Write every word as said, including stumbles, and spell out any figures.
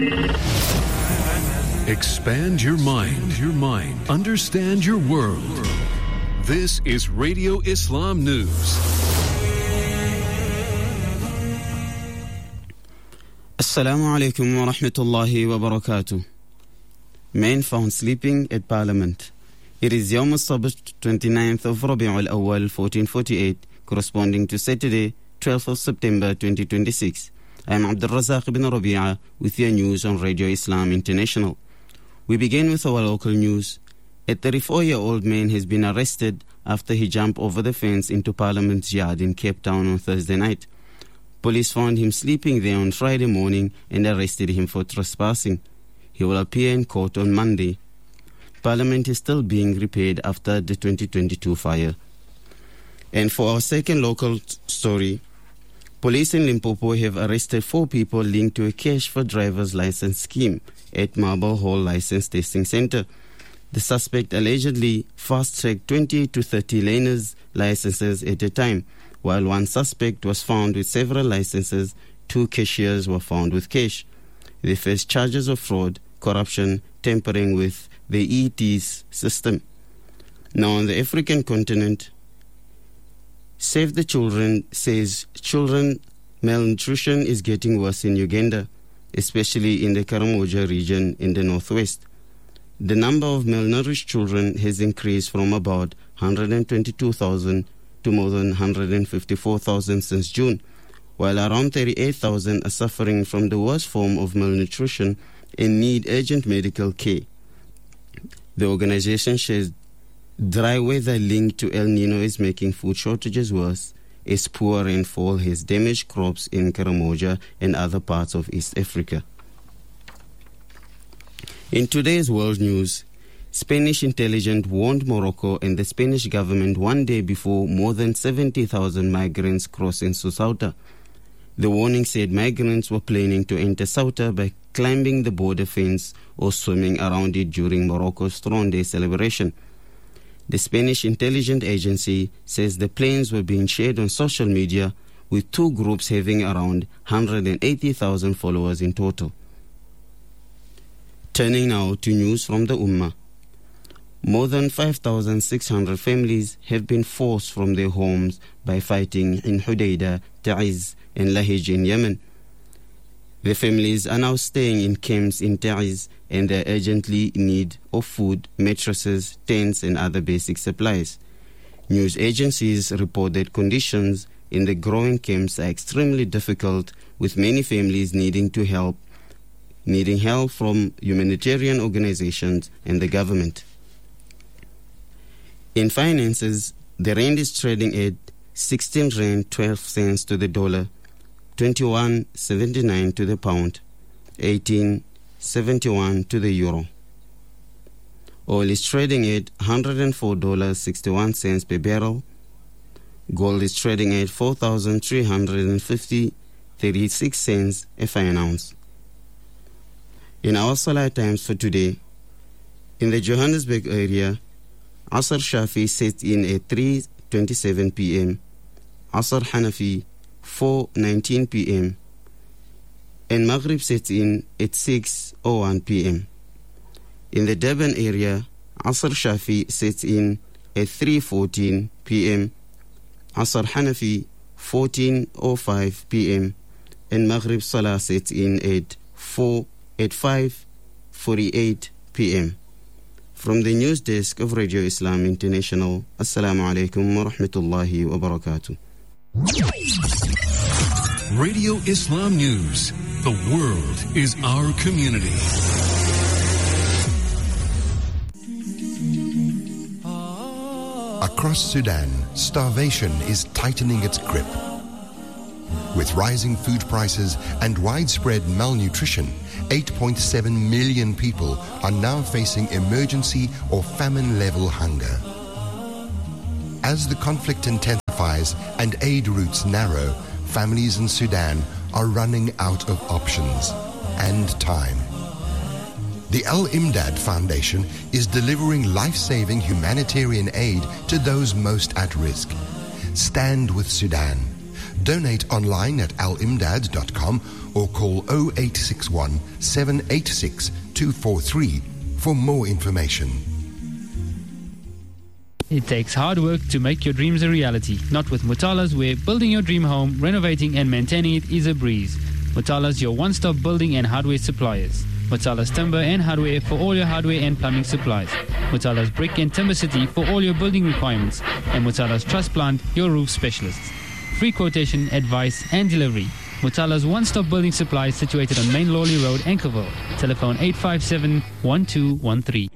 Expand your mind, your mind. Understand your world. This is Radio Islam News. Assalamu alaikum wa rahmatullahi wa barakatuh. Men found sleeping at Parliament. It is Yawm al-Sabt, twenty-ninth of Rabi'ul Awwal, fourteen forty-eight, corresponding to Saturday, twelfth of September, twenty twenty-six. I am Abdul Razak ibn Rabi'a with your news on Radio Islam International. We begin with our local news. A thirty-four-year-old man has been arrested after he jumped over the fence into Parliament's yard in Cape Town on Thursday night. Police found him sleeping there on Friday morning and arrested him for trespassing. He will appear in court on Monday. Parliament is still being repaired after the twenty twenty-two fire. And for our second local story, police in Limpopo have arrested four people linked to a cash for driver's license scheme at Marble Hall License Testing Center. The suspect allegedly fast-tracked twenty to thirty learners' licenses at a time. While one suspect was found with several licenses, two cashiers were found with cash. They face charges of fraud, corruption, tampering with the E T's system. Now on the African continent, Save the Children says children malnutrition is getting worse in Uganda, especially in the Karamoja region in the northwest. The number of malnourished children has increased from about one hundred twenty-two thousand to more than one hundred fifty-four thousand since June, while around thirty-eight thousand are suffering from the worst form of malnutrition and need urgent medical care. The organization says dry weather linked to El Nino is making food shortages worse, as poor rainfall has damaged crops in Karamoja and other parts of East Africa. In today's world news, Spanish intelligence warned Morocco and the Spanish government one day before more than seventy thousand migrants crossed into Ceuta. The warning said migrants were planning to enter Ceuta by climbing the border fence or swimming around it during Morocco's Throne Day celebration. The Spanish intelligence agency says the planes were being shared on social media, with two groups having around one hundred eighty thousand followers in total. Turning now to news from the Ummah. More than five thousand six hundred families have been forced from their homes by fighting in Hudaydah, Ta'iz, and Lahij in Yemen. The families are now staying in camps in Ta'iz and they urgently in need of food, mattresses, tents, and other basic supplies. News agencies report that conditions in the growing camps are extremely difficult, with many families needing to help, needing help from humanitarian organizations and the government. In finances, the rand is trading at sixteen rand twelve cents to the dollar, twenty-one seventy-nine to the pound, eighteen seventy-one to the euro. Oil is trading at one hundred four dollars and sixty-one cents per barrel. Gold is trading at four thousand three hundred fifty dollars and thirty-six cents a fine ounce. In our Salah times for today, in the Johannesburg area, Asr Shafi sets in at three twenty-seven p.m., Asr Hanafi four nineteen p.m., and Maghrib sets in at six oh one p.m. In the Durban area, Asr Shafi sets in at three fourteen p.m., Asr Hanafi fourteen oh five p.m., and Maghrib Salah sets in at four at five forty-eight p.m. From the news desk of Radio Islam International, Assalamu alaikum wa rahmatullahi wa barakatuh. Radio Islam News. The world is our community. Across Sudan, starvation is tightening its grip. With rising food prices and widespread malnutrition, eight point seven million people are now facing emergency or famine-level hunger. As the conflict intensifies and aid routes narrow, families in Sudan are running out of options and time. The Al-Imdad Foundation is delivering life-saving humanitarian aid to those most at risk. Stand with Sudan. Donate online at al imdad dot com or call oh eight six one, seven eight six, two four three for more information. It takes hard work to make your dreams a reality. Not with Mutala's, where building your dream home, renovating and maintaining it is a breeze. Mutala's, your one-stop building and hardware suppliers. Mutala's Timber and Hardware for all your hardware and plumbing supplies. Mutala's Brick and Timber City for all your building requirements. And Mutala's Truss Plant, your roof specialists. Free quotation, advice and delivery. Mutala's one-stop building supplies situated on Main Lawley Road, Anchorville. Telephone eight five seven, one two one three.